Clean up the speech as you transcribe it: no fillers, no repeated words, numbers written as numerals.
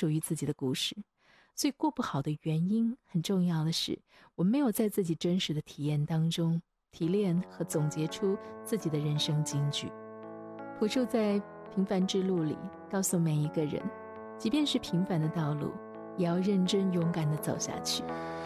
属于自己的故事。所以过不好的原因，很重要的是我没有在自己真实的体验当中提炼和总结出自己的人生金句。朴树在平凡之路里告诉每一个人，即便是平凡的道路，也要认真勇敢地走下去。